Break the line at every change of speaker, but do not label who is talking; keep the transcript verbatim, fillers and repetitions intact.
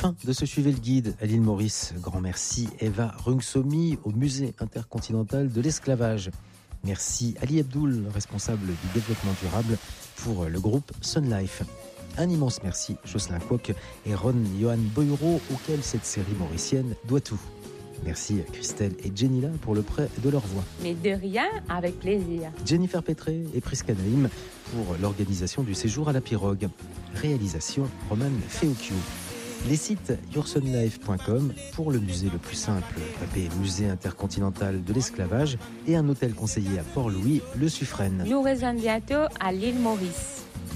Fin de ce Suivez le Guide à l'île Maurice. Grand merci Eva Rungsomi au Musée intercontinental de l'esclavage. Merci Ali Abdoul, responsable du développement durable pour le groupe Sun Life. Un immense merci Jocelyn Kwok et Ron Johan Boyro, auquel cette série mauricienne doit tout. Merci Christelle et Jenila pour le prêt de leur voix.
Mais de rien, avec plaisir.
Jennifer Petré et Priska Naïm pour l'organisation du séjour à la pirogue. Réalisation Roman Feocchio. Les sites yoursunlife point com pour le musée le plus simple, tapez Musée intercontinental de l'esclavage, et un hôtel conseillé à Port-Louis, le Suffren.
Nous rejoignons bientôt à l'île Maurice.